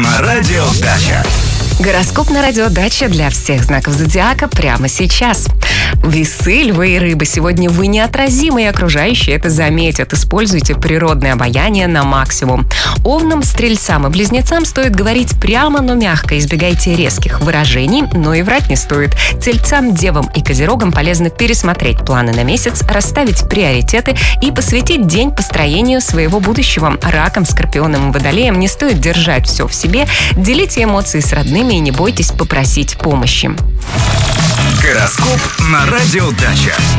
на Радио Дача. Гороскоп на Радио Дача для всех знаков зодиака прямо сейчас. Весы, львы и рыбы. Сегодня вы неотразимы, и окружающие это заметят. Используйте природное обаяние на максимум. Овнам, стрельцам и близнецам стоит говорить прямо, но мягко. Избегайте резких выражений, но и врать не стоит. Тельцам, девам и козерогам полезно пересмотреть планы на месяц, расставить приоритеты и посвятить день построению своего будущего. Ракам, скорпионам и водолеям не стоит держать все в себе. Делите эмоции с родными и не бойтесь попросить помощи. Гороскоп на Радио Дача.